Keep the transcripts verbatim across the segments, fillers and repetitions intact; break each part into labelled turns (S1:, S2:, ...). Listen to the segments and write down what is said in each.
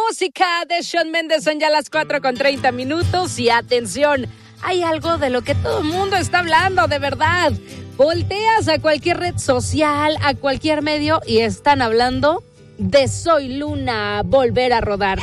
S1: música de Shawn Mendes. Son ya las cuatro con treinta minutos y atención, hay algo de lo que todo el mundo está hablando, de verdad. Volteas a cualquier red social, a cualquier medio y están hablando de Soy Luna, volver a rodar.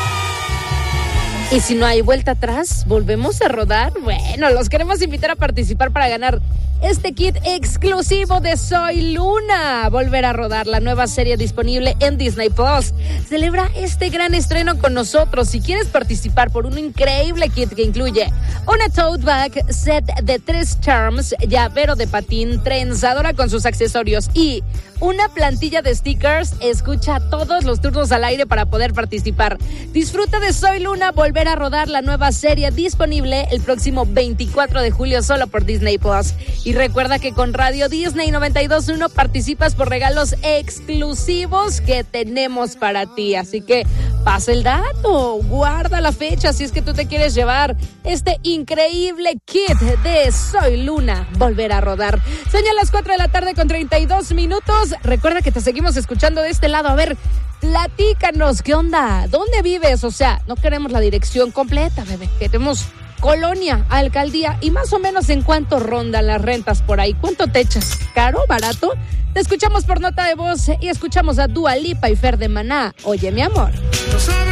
S1: Y si no hay vuelta atrás, ¿volvemos a rodar? Bueno, los queremos invitar a participar para ganar este kit exclusivo de Soy Luna, volver a rodar, la nueva serie disponible en Disney Plus. Celebra este gran estreno con nosotros. Si quieres participar por un increíble kit que incluye una tote bag, set de tres charms, llavero de patín, trenzadora con sus accesorios y una plantilla de stickers, escucha todos los turnos al aire para poder participar. Disfruta de Soy Luna, volver a rodar, la nueva serie disponible el próximo veinticuatro de julio solo por Disney Plus. Y recuerda que con Radio Disney noventa y dos punto uno participas por regalos exclusivos que tenemos para ti. Así que pasa el dato, guarda la fecha si es que tú te quieres llevar este increíble kit de Soy Luna, volver a rodar. Son ya las cuatro de la tarde con treinta y dos minutos. Recuerda que te seguimos escuchando de este lado. A ver, platícanos, ¿qué onda? ¿Dónde vives? O sea, no queremos la dirección completa, bebé. Queremos colonia, alcaldía y más o menos en cuánto rondan las rentas por ahí. ¿Cuánto te echas? ¿Caro? ¿Barato? Te escuchamos por nota de voz y escuchamos a Dua Lipa y Fer de Maná. Oye, mi amor.
S2: No sé